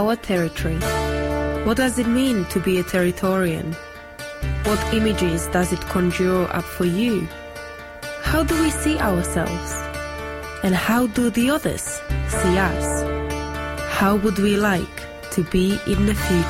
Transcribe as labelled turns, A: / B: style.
A: our territory? What does it mean to be a Territorian? What images does it conjure up for you? How do we see ourselves? And how do the others see us? How would we like to be in the future?